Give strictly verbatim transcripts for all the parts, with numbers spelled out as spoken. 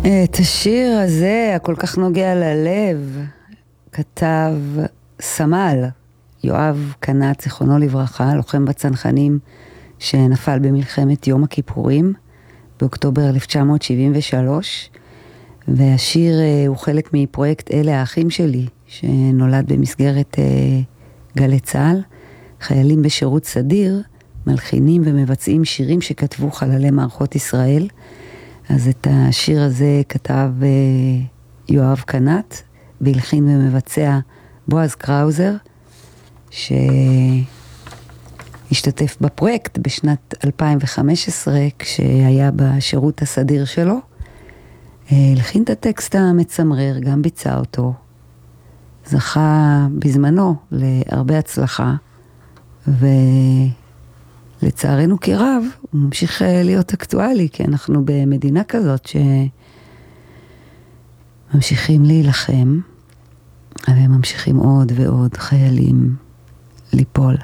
את השיר הזה, הכל כך נוגע ללב, כתב סמל, יואב קנת, זיכרונו לברכה, לוחם בצנחנים שנפל במלחמת יום הכיפורים, באוקטובר אלף תשע מאות שבעים ושלוש, והשיר הוא חלק מפרויקט אלה האחים שלי, שנולד במסגרת גלי צהל. חיילים בשירות סדיר, מלחינים ומבצעים שירים שכתבו חללי מערכות ישראל. אז את השיר הזה כתב יואב קנת, והלחין ומבצע בועז קראוזר, שהשתתף בפרויקט בשנת אלפיים וחמש עשרה, כשהיה בשירות הסדיר שלו. הלחין את הטקסט המצמרר, גם ביצע אותו. זכה בזמנו להרבה הצלחה, ולצערנו כרב הוא ממשיך להיות אקטואלי, כי אנחנו במדינה כזאת שממשיכים להילחם, אבל ממשיכים עוד ועוד חיילים ליפול.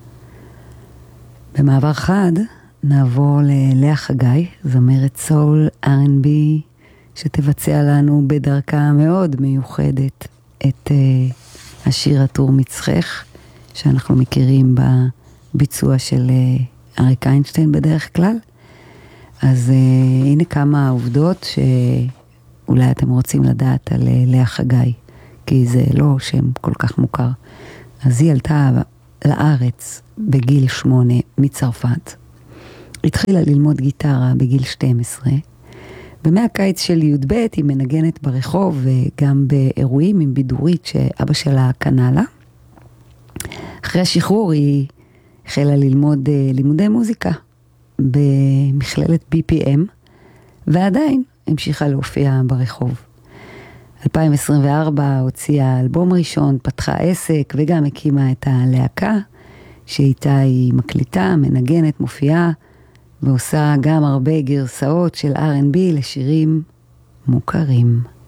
במעבר חד נעבור ללאה חגי, זמרת סול אר אנד בי, שתבצע לנו בדרכה מאוד מיוחדת את uh, השיר עטור מצחך, שאנחנו מכירים בביצוע של uh, אריק איינשטיין בדרך כלל. אז uh, הנה כמה עובדות שאולי אתם רוצים לדעת על uh, לאה חגי, כי זה לא שם כל כך מוכר. אז היא עלתה לארץ בגיל שמונה מצרפת, התחילה ללמוד גיטרה בגיל שתים עשרה, ומהקיץ של י' ב' היא מנגנת ברחוב וגם באירועים עם בידורית שאבא שלה קנה לה. אחרי השחרור היא החלה ללמוד לימודי מוזיקה במכללת בי פי אם, ועדיין המשיכה להופיע ברחוב. אלפיים עשרים וארבע הוציאה אלבום ראשון, פתחה עסק וגם הקימה את הלהקה, שאיתה היא מקליטה, מנגנת, מופיעה, ועושה גם הרבה גרסאות של אר אנד בי לשירים מוכרים.